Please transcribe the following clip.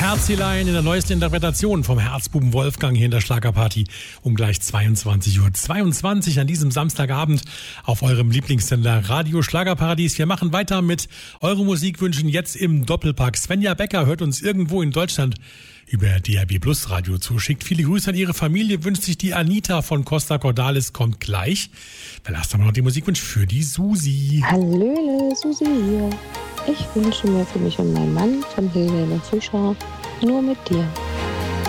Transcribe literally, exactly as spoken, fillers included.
Herzilein in der neuesten Interpretation vom Herzbuben Wolfgang hier in der Schlagerparty um gleich zweiundzwanzig Uhr zweiundzwanzig an diesem Samstagabend auf eurem Lieblingssender Radio Schlagerparadies. Wir machen weiter mit euren Musikwünschen jetzt im Doppelpack. Svenja Becker hört uns irgendwo in Deutschland über D R B Plus Radio zuschickt. Viele Grüße an ihre Familie, wünscht sich die Anita von Costa Cordalis, kommt gleich. Dann lasst aber noch den Musikwunsch für die Susi. Hallöle, Susi hier. Ich wünsche mir für mich und meinen Mann von Helene Fischer Nur mit dir.